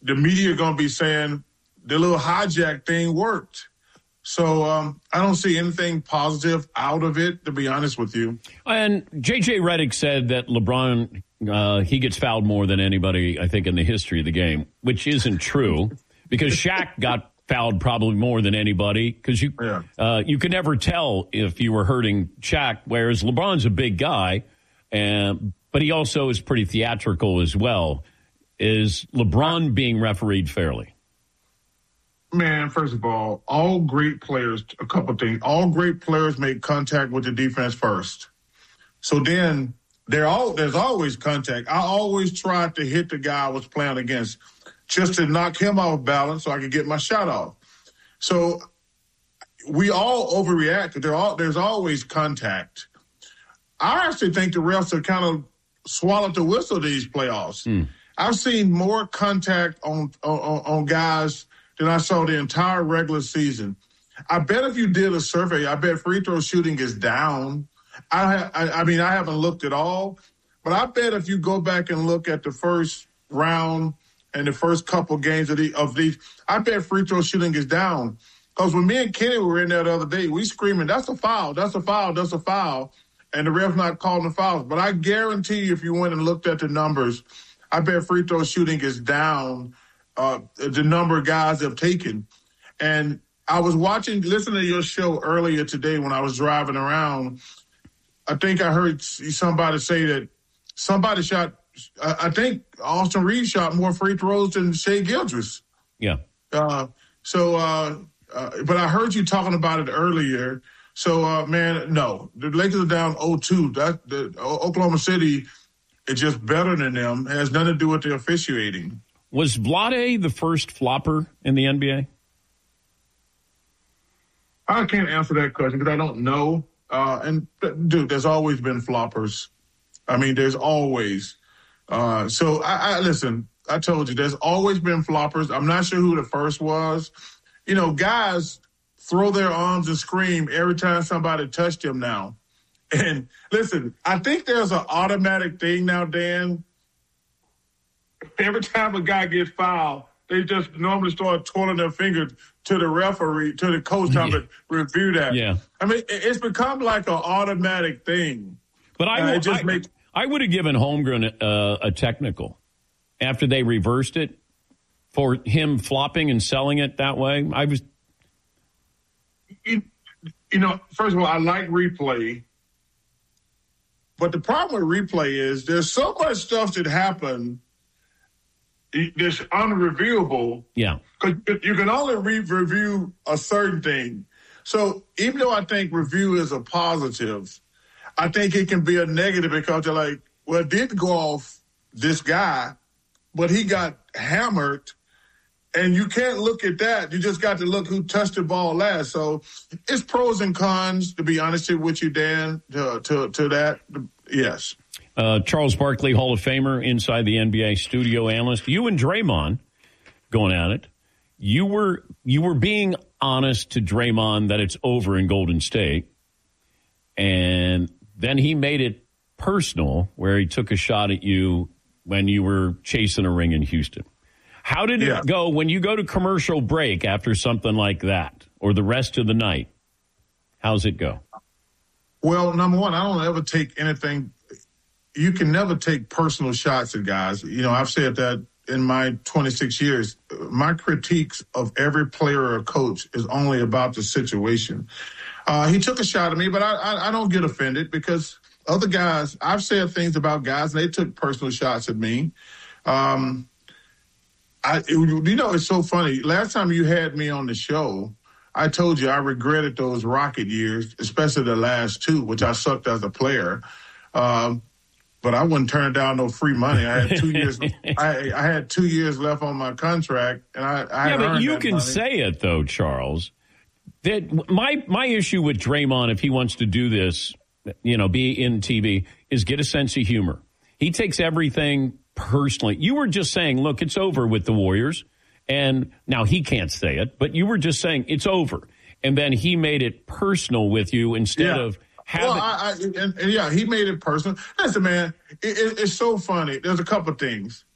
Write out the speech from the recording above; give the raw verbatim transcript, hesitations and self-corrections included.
the media going to be saying the little hijack thing worked. So um, I don't see anything positive out of it, to be honest with you. And J J Redick said that LeBron, uh, he gets fouled more than anybody, I think, in the history of the game, which isn't true because Shaq got fouled probably more than anybody because you yeah. uh, you could never tell if you were hurting Shaq, whereas LeBron's a big guy, and but he also is pretty theatrical as well. Is LeBron being refereed fairly? Man, first of all, all great players, a couple things. All great players make contact with the defense first. So then there all, there's always contact. I always tried to hit the guy I was playing against just to knock him off balance so I could get my shot off. So we all overreact. There all, there's always contact. I actually think the refs have kind of swallowed the whistle these playoffs. Mm. I've seen more contact on, on, on guys than I saw the entire regular season. I bet if you did a survey, I bet free throw shooting is down. I, I, I mean, I haven't looked at all, but I bet if you go back and look at the first round and the first couple games of, the, of these, I bet free throw shooting is down. Because when me and Kenny were in there the other day, we screaming, that's a foul, that's a foul, that's a foul, and the ref's not calling the fouls. But I guarantee you if you went and looked at the numbers, I bet free throw shooting is down. Uh, the number of guys have taken. And I was watching, listening to your show earlier today when I was driving around. I think I heard somebody say that somebody shot, I think Austin Reeves shot more free throws than Shai Gilgeous. Yeah. Uh, so, uh, uh, but I heard you talking about it earlier. So, uh, man, no. The Lakers are down oh two. That, the, Oklahoma City is just better than them. It has nothing to do with the officiating. Was Vlade the first flopper in the N B A? I can't answer that question because I don't know. Uh, and, dude, there's always been floppers. I mean, there's always. Uh, so, I, I listen, I told you, there's always been floppers. I'm not sure who the first was. You know, guys throw their arms and scream every time somebody touched them now. And, listen, I think there's an automatic thing now, Dan. Every time a guy gets fouled, they just normally start twirling their fingers to the referee, to the coach, time yeah. to review that. Yeah. I mean, it's become like an automatic thing. But I, uh, will, just I, makes... I would have given Holmgren uh, a technical after they reversed it for him flopping and selling it that way. I was, you, you know, first of all, I like replay. But the problem with replay is there's so much stuff that happened that's unreviewable. Yeah. Because you can only re-review a certain thing. So even though I think review is a positive, I think it can be a negative because they're like, well, it did go off this guy, but he got hammered. And you can't look at that. You just got to look who touched the ball last. So it's pros and cons, to be honest with you, Dan, to, to, to that. Yes. Uh, Charles Barkley, Hall of Famer, inside the N B A studio analyst. You and Draymond going at it. You were you were being honest to Draymond that it's over in Golden State. And then he made it personal where he took a shot at you when you were chasing a ring in Houston. How did it yeah. go when you go to commercial break after something like that or the rest of the night? How's it go? Well, number one, I don't ever take anything. You can never take personal shots at guys. You know, I've said that in my twenty-six years. My critiques of every player or coach is only about the situation. Uh, he took a shot at me, but I, I, I don't get offended because other guys, I've said things about guys, and they took personal shots at me. Um, I, you know, it's so funny. Last time you had me on the show, I told you I regretted those Rocket years, especially the last two, which I sucked as a player. Um, but I wouldn't turn down no free money. I had two years. I, I had two years left on my contract, and I. I yeah, but you can money. say it though, Charles. That my my issue with Draymond, if he wants to do this, you know, be in T V, is get a sense of humor. He takes everything personally. You were just saying, look, it's over with the Warriors. And now he can't say it, but you were just saying it's over. And then he made it personal with you instead yeah. of having. Well, I, I, and, and yeah, he made it personal. Listen, man, it, it, it's so funny. There's a couple of things.